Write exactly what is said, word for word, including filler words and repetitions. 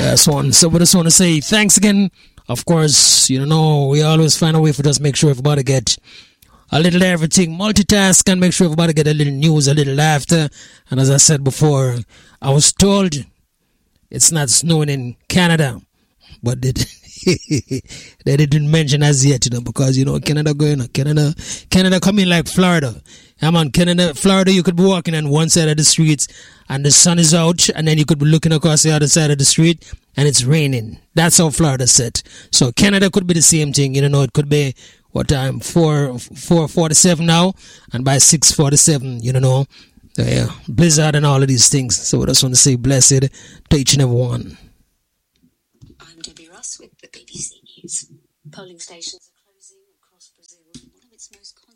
Yes, one. So we just want to say thanks again. Of course, you know, we always find a way for just make sure everybody get a little everything, multitask, and make sure everybody get a little news, a little laughter. And as I said before, I was told it's not snowing in Canada, but they, they didn't mention as yet, you know, because, you know, Canada going, Canada, Canada coming like Florida. Yeah, man, Canada, Florida, you could be walking on one side of the street and the sun is out, and then you could be looking across the other side of the street and it's raining. That's how Florida set. So Canada could be the same thing, you know, it could be, what time, four, four forty-seven now, and by six forty-seven, you know, uh, yeah, blizzard and all of these things. So I just want to say blessed to each and every one. I'm Debbie Ross with the B B C News. Polling stations are closing across Brazil. One of its most